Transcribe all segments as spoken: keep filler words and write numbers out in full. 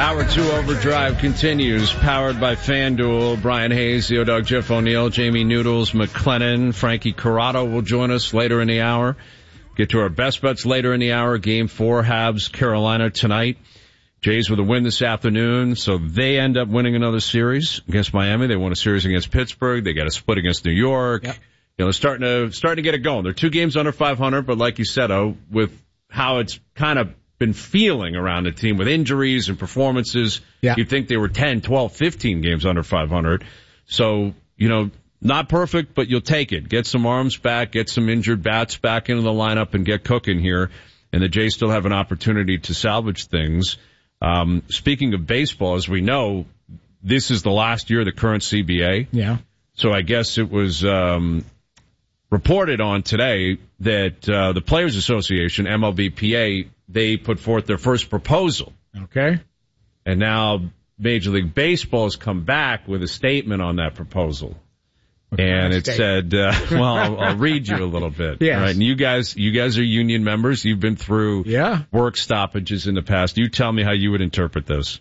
Hour two Overdrive continues, powered by FanDuel. Brian Hayes, Theo Doug, Jeff O'Neill, Jamie Noodles, McLennan, Frankie Corrado will join us later in the hour. Get to our best bets later in the hour. Game four, Habs, Carolina tonight. Jays with a win this afternoon, so they end up winning another series against Miami. They won a series against Pittsburgh. They got a split against New York. Yep. You know, they're starting to, starting to get it going. They're two games under five hundred, but like you said, oh, with how it's kind of been feeling around the team with injuries and performances, yeah. You'd think they were ten, twelve, fifteen games under five hundred. So, you know, not perfect, but you'll take it. Get some arms back, get some injured bats back into the lineup and get cooking here. And the Jays still have an opportunity to salvage things. Um, speaking of baseball, as we know, this is the last year of the current C B A. Yeah. So I guess it was, um, reported on today that, uh, the Players Association, M L B P A, they put forth their first proposal. Okay. And now Major League Baseball has come back with a statement on that proposal. Okay, and it statement. said, uh, well, I'll, I'll read you a little bit. Yes. Right? And you guys, you guys are union members. You've been through yeah. work stoppages in the past. You tell me how you would interpret this.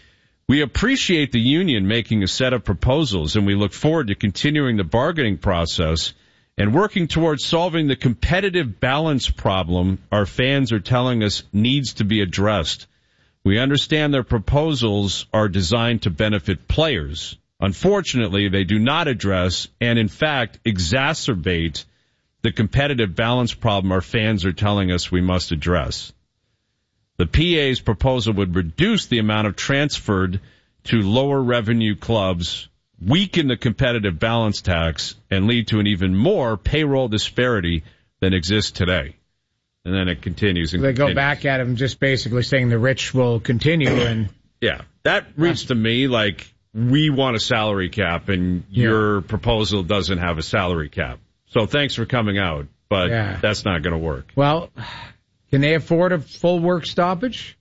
We appreciate the union making a set of proposals, and we look forward to continuing the bargaining process and working towards solving the competitive balance problem our fans are telling us needs to be addressed. We understand their proposals are designed to benefit players. Unfortunately, they do not address and, in fact, exacerbate the competitive balance problem our fans are telling us we must address. The P A's proposal would reduce the amount of transferred to lower revenue clubs, weaken the competitive balance tax, and lead to an even more payroll disparity than exists today. And then it continues. And they continues. go back at him just basically saying the rich will continue. And yeah, that reads to me like we want a salary cap, and yeah. your proposal doesn't have a salary cap. So thanks for coming out, but yeah. that's not going to work. Well, can they afford a full work stoppage?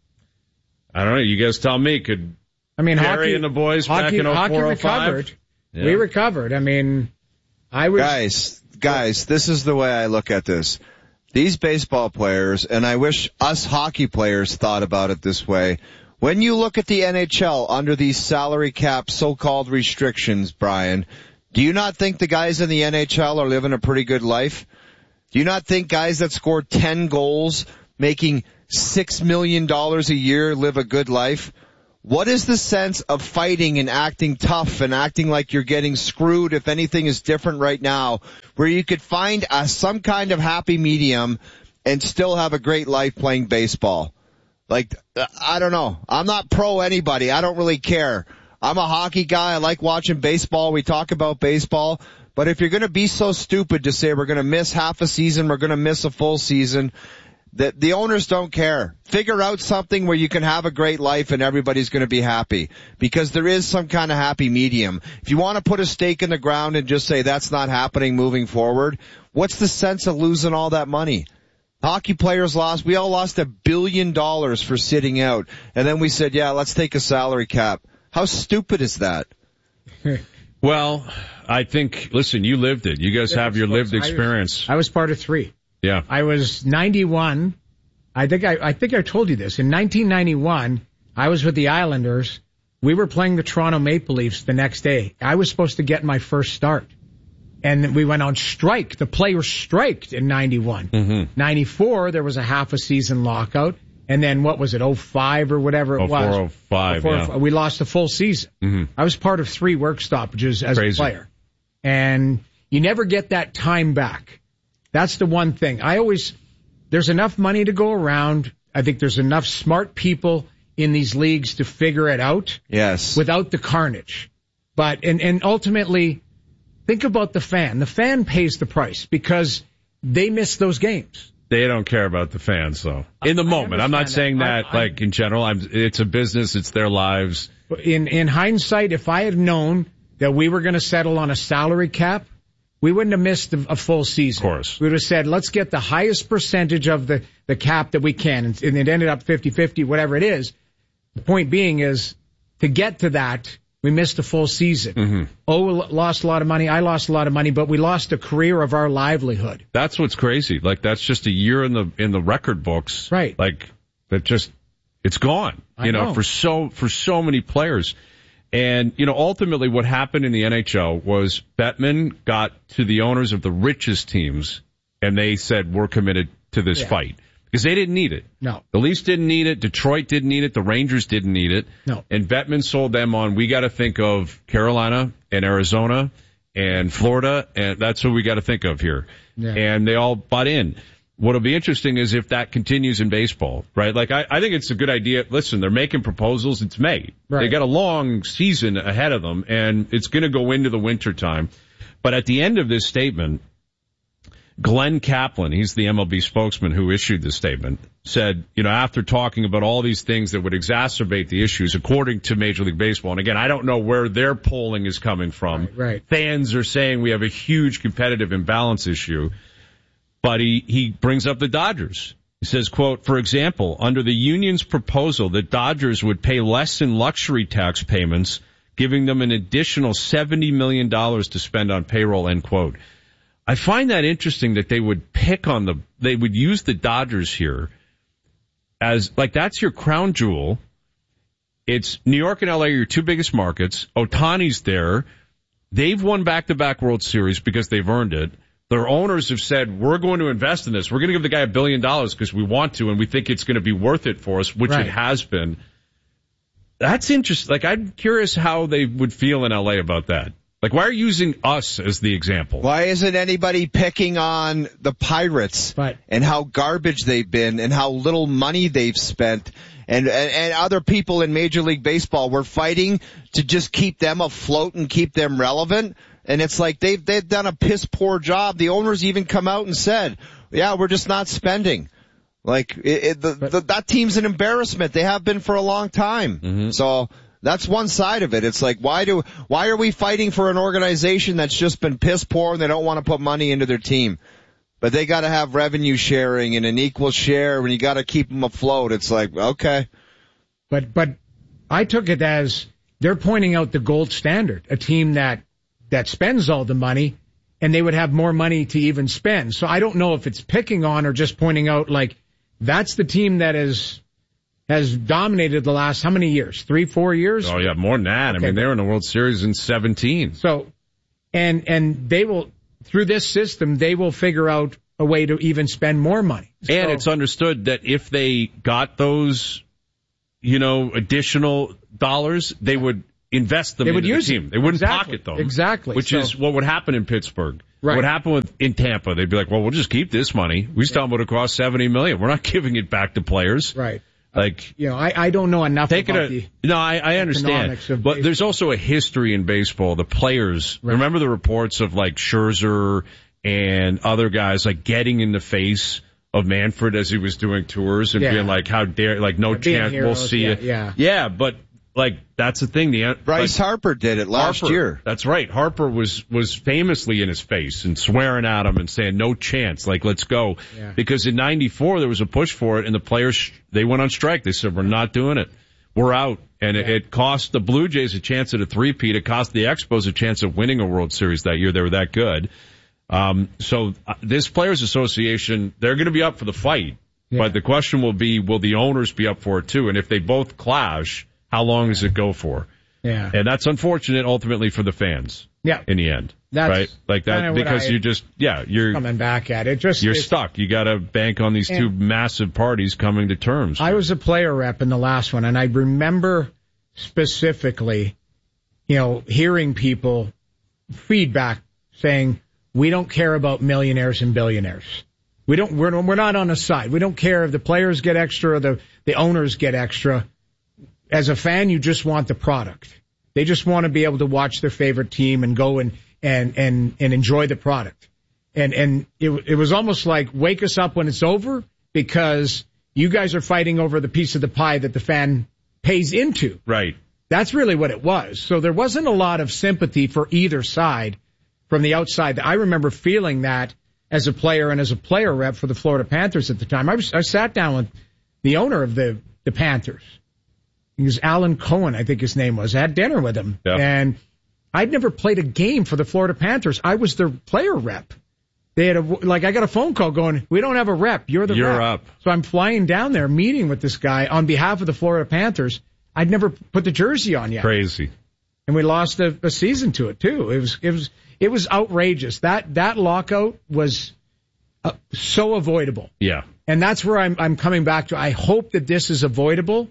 I don't know. You guys tell me. Could I mean, Gary hockey, and the boys hockey, back in oh four, hockey oh five? recovered. Yeah. We recovered. I mean, I was... Guys, guys, this is the way I look at this. These baseball players, and I wish us hockey players thought about it this way. When you look at the N H L under these salary cap so-called restrictions, Brian, do you not think the guys in the N H L are living a pretty good life? Do you not think guys that score ten goals, making six million dollars a year, live a good life? What is the sense of fighting and acting tough and acting like you're getting screwed if anything is different right now, where you could find a, some kind of happy medium and still have a great life playing baseball? Like, I don't know. I'm not pro anybody. I don't really care. I'm a hockey guy. I like watching baseball. We talk about baseball. But if you're going to be so stupid to say we're going to miss half a season, we're going to miss a full season, that the owners don't care. Figure out something where you can have a great life and everybody's going to be happy, because there is some kind of happy medium. If you want to put a stake in the ground and just say that's not happening moving forward, what's the sense of losing all that money? Hockey players lost, we all lost a billion dollars for sitting out. And then we said, yeah, let's take a salary cap. How stupid is that? Well, I think, listen, you lived it. You guys have your lived experience. I was, I was part of three. Yeah. I was ninety-one. I think I, I think I told you this. In nineteen ninety-one, I was with the Islanders. We were playing the Toronto Maple Leafs the next day. I was supposed to get my first start. And we went on strike. The players striked in ninety-one. Mm-hmm. ninety-four, there was a half a season lockout. And then what was it, oh five or whatever it oh four, was? oh five, oh four, yeah. We lost a full season. Mm-hmm. I was part of three work stoppages as Crazy. a player. And you never get that time back. That's the one thing. I always, there's enough money to go around. I think there's enough smart people in these leagues to figure it out. Yes. Without the carnage. But, and, and ultimately, think about the fan. The fan pays the price because they miss those games. They don't care about the fans, though. In the moment. I'm not saying that, I, I, like, in general. I'm, it's a business. It's their lives. In, in hindsight, if I had known that we were going to settle on a salary cap, we wouldn't have missed a, a full season. Of course. We would have said, let's get the highest percentage of the, the cap that we can. And, and it ended up fifty-fifty, whatever it is. The point being is, to get to that, we missed a full season. Mm-hmm. Oh, we lost a lot of money. I lost a lot of money, but we lost a career of our livelihood. That's what's crazy. Like, that's just a year in the in the record books. Right. Like, that just, It's gone, I you know, know, for so, for so many players. And, you know, ultimately what happened in the N H L was Bettman got to the owners of the richest teams and they said, we're committed to this yeah. fight. Because they didn't need it. No. The Leafs didn't need it. Detroit didn't need it. The Rangers didn't need it. No. And Bettman sold them on, we got to think of Carolina and Arizona and Florida, and that's what we got to think of here. Yeah. And they all bought in. What'll be interesting is if that continues in baseball, right? Like, I, I think it's a good idea. Listen, they're making proposals. It's May. Right. They got a long season ahead of them, and it's going to go into the winter time. But at the end of this statement, Glenn Kaplan, he's the M L B spokesman who issued the statement, said, you know, after talking about all these things that would exacerbate the issues, according to Major League Baseball, and again, I don't know where their polling is coming from. Right, right. Fans are saying we have a huge competitive imbalance issue, but he, he brings up the Dodgers. He says, quote, for example, under the union's proposal, the Dodgers would pay less in luxury tax payments, giving them an additional seventy million dollars to spend on payroll, end quote. I find that interesting that they would pick on the, they would use the Dodgers here as, like, that's your crown jewel. It's New York and L A are your two biggest markets. Ohtani's there. They've won back-to-back World Series because they've earned it. Their owners have said, we're going to invest in this. We're going to give the guy a billion dollars because we want to and we think it's going to be worth it for us, which right. it has been. That's interesting. Like, I'm curious how they would feel in L A about that. Like, why are you using us as the example? Why isn't anybody picking on the Pirates but, and how garbage they've been and how little money they've spent and, and, and other people in Major League Baseball were fighting to just keep them afloat and keep them relevant? And it's like they've, they've done a piss poor job. The owners even come out and said, yeah, we're just not spending. Like, it, it, the, but, the, that team's an embarrassment. They have been for a long time. Mm-hmm. So, that's one side of it. It's like, why do, why are we fighting for an organization that's just been piss poor and they don't want to put money into their team? But they got to have revenue sharing and an equal share when you got to keep them afloat. It's like, okay. But, but I took it as they're pointing out the gold standard, a team that, that spends all the money and they would have more money to even spend. So I don't know if it's picking on or just pointing out, like, that's the team that is, has dominated the last, how many years? Three, four years? Oh, yeah, more than that. Okay. I mean, they were in the World Series in seventeen. So, and, and they will, through this system, they will figure out a way to even spend more money. So, and it's understood that if they got those, you know, additional dollars, they would invest them they into would the use team. it. They wouldn't exactly. pocket them. Exactly. Which so, is what would happen in Pittsburgh. Right. What happened with, in Tampa, they'd be like, well, we'll just keep this money. We still would have cost seventy million. We're not giving it back to players. Right. Like, you know, I, I don't know enough take about it a, the no, I, I understand, but there's also a history in baseball. The players, right. Remember the reports of like Scherzer and other guys like getting in the face of Manfred as he was doing tours and yeah. being like, how dare, like no yeah, chance, heroes, we'll see yeah, it. Yeah. Yeah, but like, that's the thing. The Bryce like, Harper did it last Harper, year. That's right. Harper was, was famously in his face and swearing at him and saying, no chance, like, let's go. Yeah. Because in ninety-four, there was a push for it and the players, they went on strike. They said, we're not doing it. We're out. And yeah. it, it cost the Blue Jays a chance at a three-peat. It cost the Expos a chance of winning a World Series that year. They were that good. Um, so uh, this Players Association, they're going to be up for the fight. Yeah. But the question will be, will the owners be up for it too? And if they both clash, how long does it go for? Yeah. And that's unfortunate ultimately for the fans. Yeah. In the end. That's right? Like that, because you just, yeah, you're coming back at it. Just, you're stuck. You gotta bank on these two massive parties coming to terms. I was a player rep in the last one and I remember specifically, you know, hearing people feedback saying, we don't care about millionaires and billionaires. We don't, we're, we're not on a side. We don't care if the players get extra or the, the owners get extra. As a fan, you just want the product. They just want to be able to watch their favorite team and go and, and, and, and enjoy the product. And, and it, it was almost like wake us up when it's over because you guys are fighting over the piece of the pie that the fan pays into. Right. That's really what it was. So there wasn't a lot of sympathy for either side from the outside. I remember feeling that as a player and as a player rep for the Florida Panthers at the time. I was, I sat down with the owner of the, the Panthers. He was Alan Cohen, I think his name was. I had dinner with him. Yeah. And I'd never played a game for the Florida Panthers. I was their player rep. They had a, like, I got a phone call going, we don't have a rep. You're the You're rep. up. So I'm flying down there, meeting with this guy on behalf of the Florida Panthers. I'd never put the jersey on yet. Crazy. And we lost a, a season to it too. It was, it was, it was outrageous. That, that lockout was uh, so avoidable. Yeah. And that's where I'm, I'm coming back to. I hope that this is avoidable.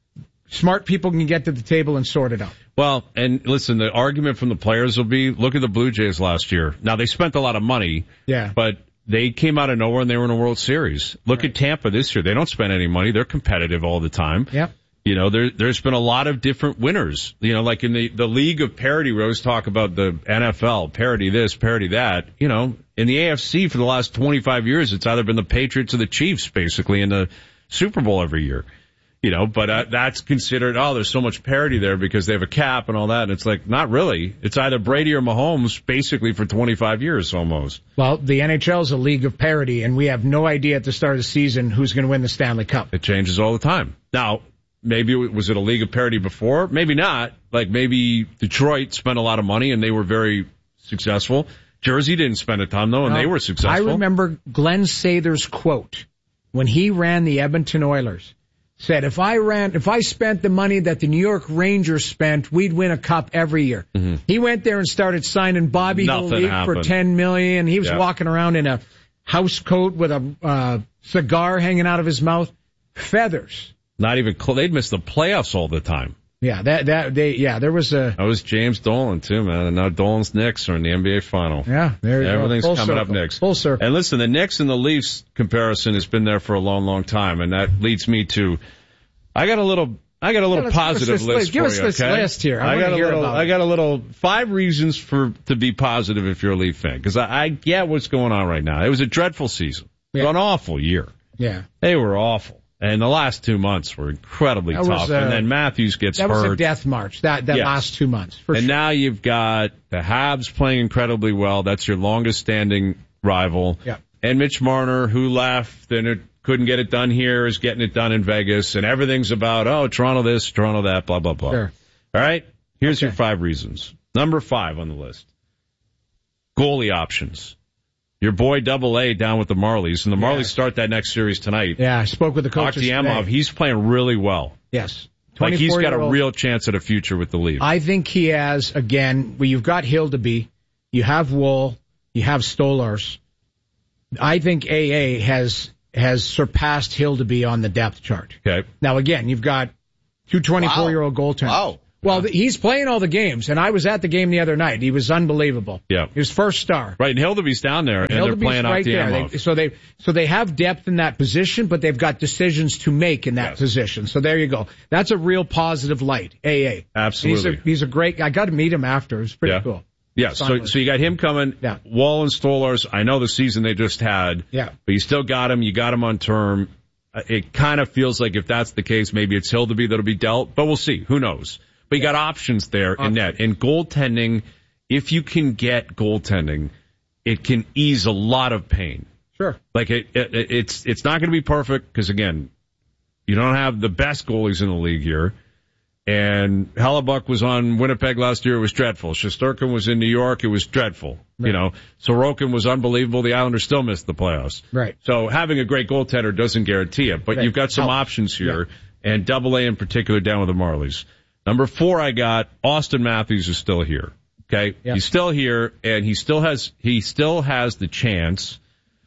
Smart people can get to the table and sort it out. Well, and listen, the argument from the players will be, look at the Blue Jays last year. Now, they spent a lot of money, yeah, but they came out of nowhere and they were in a World Series. Look right. at Tampa this year. They don't spend any money. They're competitive all the time. Yep. You know, there, there's been a lot of different winners. You know, like in the, the league of parity, we always talk about the N F L, parity this, parity that. You know, in the A F C for the last twenty-five years, it's either been the Patriots or the Chiefs, basically, in the Super Bowl every year. You know, but uh, that's considered, oh, there's so much parity there because they have a cap and all that. And it's like, not really. It's either Brady or Mahomes basically for twenty-five years almost. Well, the N H L is a league of parity, and we have no idea at the start of the season who's going to win the Stanley Cup. It changes all the time. Now, maybe, was it a league of parity before? Maybe not. Like maybe Detroit spent a lot of money and they were very successful. Jersey didn't spend a ton, though, and no, they were successful. I remember Glenn Sather's quote when he ran the Edmonton Oilers. Said, if I ran, if I spent the money that the New York Rangers spent, we'd win a cup every year. Mm-hmm. He went there and started signing Bobby Gould for ten million. He was yeah. walking around in a house coat with a uh, cigar hanging out of his mouth. Feathers. Not even close. They'd miss the playoffs all the time. Yeah, that, that, they, yeah, there was a. That was James Dolan too, man. And now Dolan's Knicks are in the N B A final. Yeah, there you Everything's go. Everything's coming circle. up next. Full circle. And listen, the Knicks and the Leafs comparison has been there for a long, long time. And that leads me to, I got a little, I got a little yeah, positive list, list give for us you, this okay? list here. I, I got a hear little, about I it. got a little, five reasons for, to be positive if you're a Leaf fan. Cause I, I get what's going on right now. It was a dreadful season. Yeah. It was an awful year. Yeah. They were awful. And the last two months were incredibly that tough. Was, uh, and then Matthews gets that hurt. That was a death march, that, that yes. last two months. For and sure. now you've got the Habs playing incredibly well. That's your longest standing rival. Yeah. And Mitch Marner, who left and it couldn't get it done here, is getting it done in Vegas. And everything's about, oh, Toronto this, Toronto that, blah, blah, blah. Sure. All right? Here's okay. your five reasons. Number five on the list. Goalie options. Your boy Double A down with the Marlies, and the Marlies yes. start that next series tonight. Yeah, I spoke with the coach. Akhtiamov, he's playing really well. Yes. Like he's got a real chance at a future with the Leafs. I think he has, again, well, you've got Hildeby, you have Woll, you have Stolars. I think A A has has surpassed Hildeby on the depth chart. Okay. Now, again, you've got two twenty-four-year-old wow. goaltenders. Wow. Well, the, he's playing all the games, and I was at the game the other night. He was unbelievable. Yeah. His first star. Right, and Hildeby's down there, and, and they're playing right Akhtiamov. They, so they so they have depth in that position, but they've got decisions to make in that yes. position. So there you go. That's a real positive light. A A. Absolutely. He's a, he's a great. I got to meet him after. It's pretty yeah. cool. Yeah. So so you got him coming. Yeah. Wall and Stolars. I know the season they just had. Yeah. But you still got him. You got him on term. It kind of feels like if that's the case, maybe it's Hildeby that'll be dealt. But we'll see. Who knows? But you got options there in net. And goaltending, if you can get goaltending, it can ease a lot of pain. Sure. Like it, it it's it's not going to be perfect because again, you don't have the best goalies in the league here. And Hellebuck was on Winnipeg last year. It was dreadful. Shesterkin was in New York. It was dreadful. Right. You know, Sorokin was unbelievable. The Islanders still missed the playoffs. Right. So having a great goaltender doesn't guarantee it. But right. you've got some Help. options here, yeah. and Double A in particular down with the Marlies. Number four, I got Austin Matthews is still here. Okay, yep. He's still here, and he still has he still has the chance.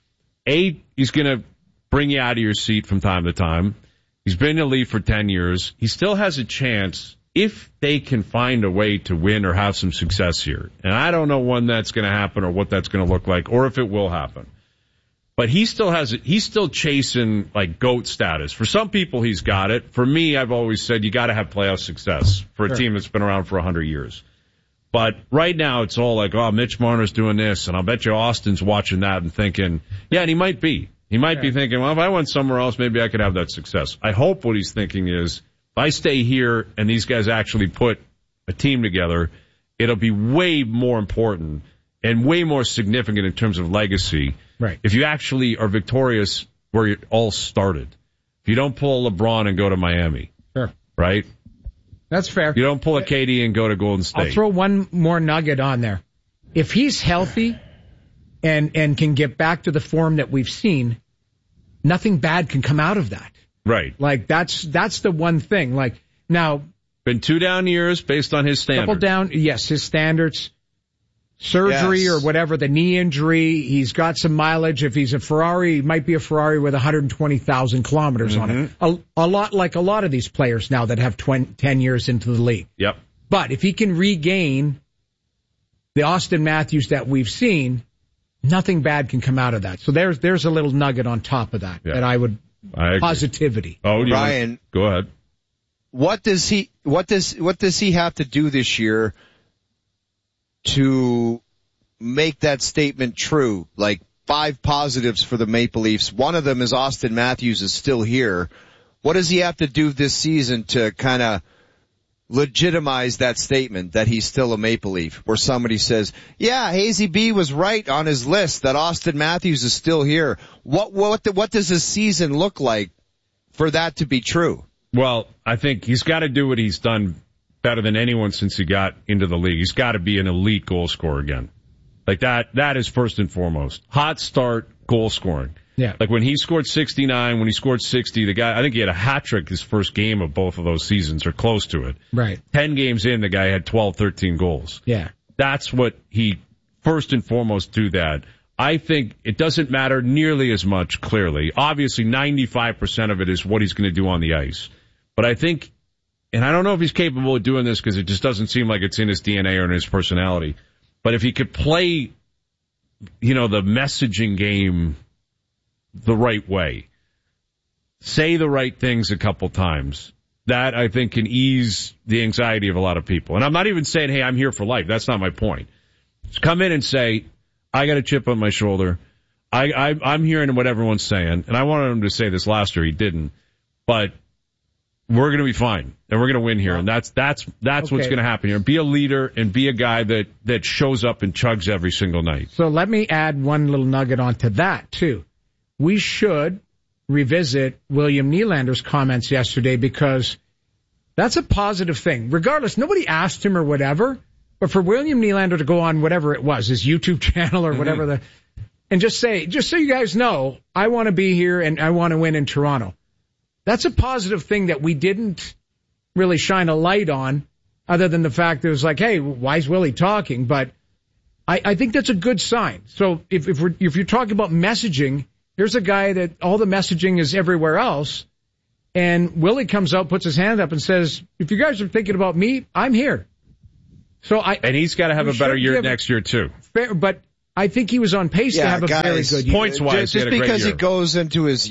A, he's going to bring you out of your seat from time to time. He's been in the league for ten years. He still has a chance if they can find a way to win or have some success here. And I don't know when that's going to happen or what that's going to look like or if it will happen. But he still has it. He's still chasing like GOAT status. For some people, he's got it. For me, I've always said you got to have playoff success for a sure. team that's been around for a hundred years. But right now, it's all like, oh, Mitch Marner's doing this, and I'll bet you Austin's watching that and thinking, yeah, and he might be. He might be thinking, well, if I went somewhere else, maybe I could have that success. I hope what he's thinking is, if I stay here and these guys actually put a team together, it'll be way more important and way more significant in terms of legacy. Right. If you actually are victorious where it all started. If you don't pull LeBron and go to Miami. Sure. Right? That's fair. You don't pull a K D and go to Golden State. I'll throw one more nugget on there. If he's healthy, and, and can get back to the form that we've seen, nothing bad can come out of that. Right. Like, that's, that's the one thing. Like, now. Been two down years based on his standards. Couple down, yes, his standards. Surgery yes. or whatever, the knee injury, he's got some mileage. If he's a Ferrari, he might be a Ferrari with one hundred twenty thousand kilometers mm-hmm. on it. A, a lot like a lot of these players now that have twenty, ten years into the league. Yep. But if he can regain the Austin Matthews that we've seen, nothing bad can come out of that. So there's there's a little nugget on top of that, yep. that I would, I positivity. Oh, Ryan, want, go ahead. What does he, what does, what does he have to do this year to make that statement true? Like, five positives for the Maple Leafs. One of them is Austin Matthews is still here. What does he have to do this season to kind of legitimize that statement that he's still a Maple Leaf, where somebody says, yeah, Hazy B was right on his list that Austin Matthews is still here? What, what, what does this season look like for that to be true? Well, I think he's got to do what he's done better than anyone since he got into the league. He's got to be an elite goal scorer again. Like that, that is first and foremost. Hot start, goal scoring. Yeah. Like when he scored sixty-nine, when he scored sixty, the guy, I think he had a hat trick his first game of both of those seasons, or close to it. Right. Ten games in, the guy had twelve, thirteen goals. Yeah. That's what he, first and foremost, do that. I think it doesn't matter nearly as much, clearly. Obviously, ninety-five percent of it is what he's going to do on the ice. But I think, and I don't know if he's capable of doing this because it just doesn't seem like it's in his D N A or in his personality. But if he could play, you know, the messaging game the right way, say the right things a couple times, that I think can ease the anxiety of a lot of people. And I'm not even saying, hey, I'm here for life. That's not my point. Just come in and say, I got a chip on my shoulder. I, I, I'm hearing what everyone's saying. And I wanted him to say this last year. He didn't. But we're going to be fine, and we're going to win here, and that's that's that's okay. What's going to happen here. Be a leader and be a guy that, that shows up and chugs every single night. So let me add one little nugget onto that, too. We should revisit William Nylander's comments yesterday, because that's a positive thing. Regardless, nobody asked him or whatever, but for William Nylander to go on whatever it was, his YouTube channel or whatever, mm-hmm. the, and just say, just so you guys know, I want to be here and I want to win in Toronto. That's a positive thing that we didn't really shine a light on, other than the fact that it was like, hey, why is Willie talking? But I, I think that's a good sign. So if, if, we're, if you're talking about messaging, here's a guy that all the messaging is everywhere else, and Willie comes out, puts his hand up, and says, if you guys are thinking about me, I'm here. So I And he's got to have a better year next year, too. Fair, but I think he was on pace yeah, to have a guys, very good year. Points-wise, just, just because he goes into his...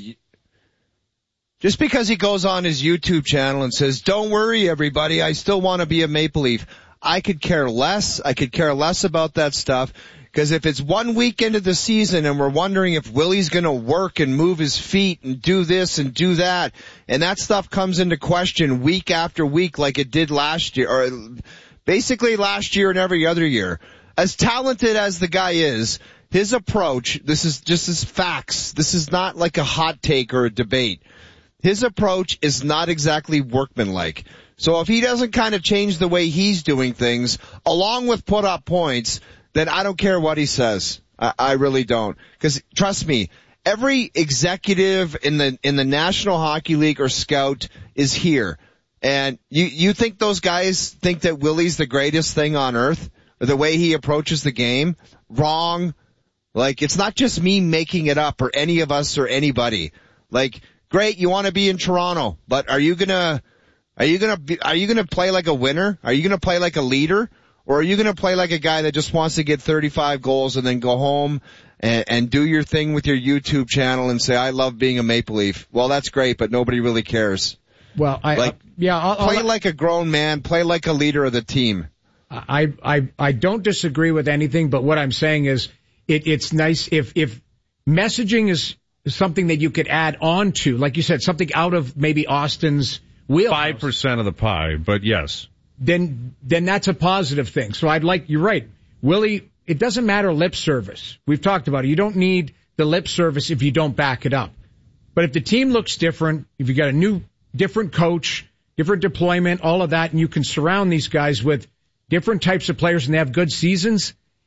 Just because he goes on his YouTube channel and says, don't worry, everybody, I still want to be a Maple Leaf. I could care less. I could care less about that stuff. Because if it's one week into the season and we're wondering if Willie's going to work and move his feet and do this and do that, and that stuff comes into question week after week like it did last year, or basically last year and every other year, as talented as the guy is, his approach, this is just his facts. This is not like a hot take or a debate. His approach is not exactly workmanlike. So if he doesn't kind of change the way he's doing things, along with put up points, then I don't care what he says. I, I really don't. Because trust me, every executive in the in the National Hockey League or scout is here. And you you think those guys think that Willie's the greatest thing on earth? Or the way he approaches the game? Wrong. Like, it's not just me making it up, or any of us or anybody. Like, great, you want to be in Toronto, but are you gonna, are you gonna, be, are you gonna play like a winner? Are you gonna play like a leader? Or are you gonna play like a guy that just wants to get thirty-five goals and then go home and, and do your thing with your YouTube channel and say, I love being a Maple Leaf? Well, that's great, but nobody really cares. Well, I, like, uh, yeah, I'll, play I'll, like a grown man, play like a leader of the team. I, I, I don't disagree with anything, but what I'm saying is it, it's nice if, if messaging is something that you could add on to, like you said, something out of maybe Austin's wheelhouse. Five percent of the pie, but yes. Then, then that's a positive thing. So I'd like, you're right. Willie, it doesn't matter lip service. We've talked about it. You don't need the lip service if you don't back it up. But if the team looks different, if you got a new, different coach, different deployment, all of that, and you can surround these guys with different types of players and they have good seasons,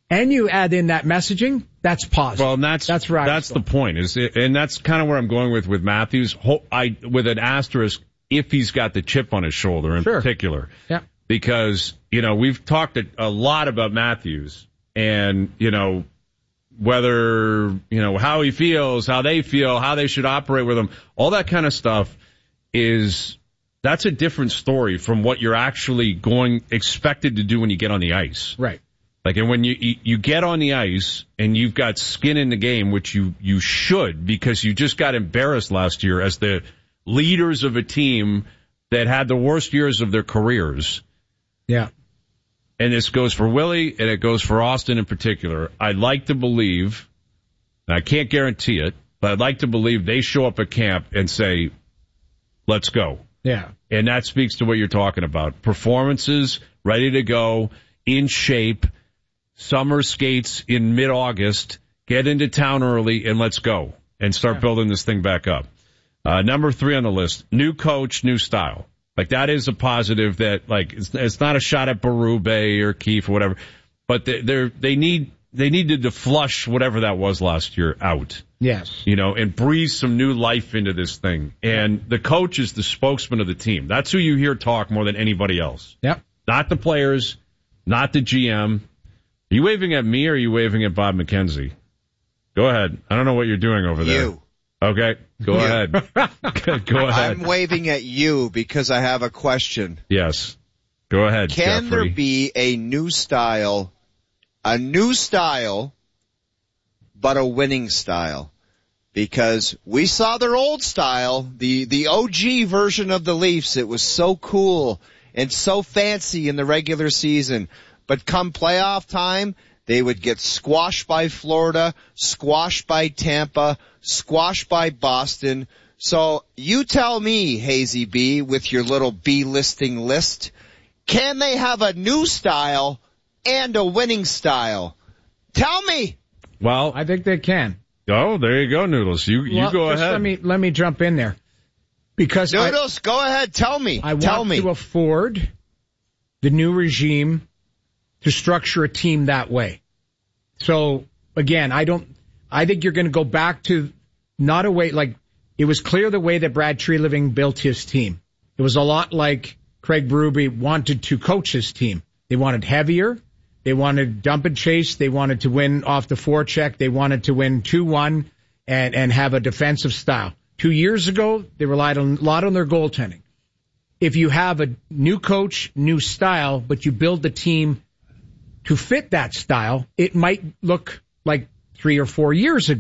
and you add in that messaging, that's positive. Well, and that's that's right. That's the point, is it, and that's kind of where I'm going with with Matthews. I with an asterisk if he's got the chip on his shoulder in sure. particular. Yeah. Because you know we've talked a, a lot about Matthews, and you know whether you know how he feels, how they feel, how they should operate with him, all that kind of stuff is that's a different story from what you're actually going expected to do when you get on the ice. Right. Like, and when you, you get on the ice and you've got skin in the game, which you, you should, because you just got embarrassed last year as the leaders of a team that had the worst years of their careers. Yeah. And this goes for Willie and it goes for Austin in particular. I'd like to believe, and I can't guarantee it, but I'd like to believe they show up at camp and say, let's go. Yeah. And that speaks to what you're talking about. Performances, ready to go, in shape, summer skates in mid-August, get into town early, and let's go and start yeah. building this thing back up. Uh, number three on the list, new coach, new style. Like, that is a positive that, like, it's, it's not a shot at Berube or Keefe or whatever, but they, they're, they need, they needed to flush whatever that was last year out. Yes. You know, and breathe some new life into this thing. And the coach is the spokesman of the team. That's who you hear talk more than anybody else. Yep. Not the players, not the G M. Are you waving at me or are you waving at Bob McKenzie? Go ahead. I don't know what you're doing over there. You. Okay. Go you. ahead. Go ahead. I'm waving at you because I have a question. Yes. Go ahead, Can Jeffrey. there be a new style, a new style, but a winning style? Because we saw their old style, the, the O G version of the Leafs. It was so cool and so fancy in the regular season. But come playoff time, they would get squashed by Florida, squashed by Tampa, squashed by Boston. So you tell me, Hazy B, with your little B-listing list, can they have a new style and a winning style? Tell me. Well, I think they can. Oh, there you go, Noodles. You you well, go just ahead. Let me let me jump in there. Because Noodles, I, go ahead. Tell me. I tell want me. to afford the new regime to structure a team that way. So again, I don't. I think you're going to go back to not a way like it was clear the way that Brad Treliving built his team. It was a lot like Craig Berube wanted to coach his team. They wanted heavier. They wanted dump and chase. They wanted to win off the forecheck. They wanted to win two one and, and have a defensive style. Two years ago, they relied on, a lot on their goaltending. If you have a new coach, new style, but you build the team to fit that style, it might look like three or four years ago.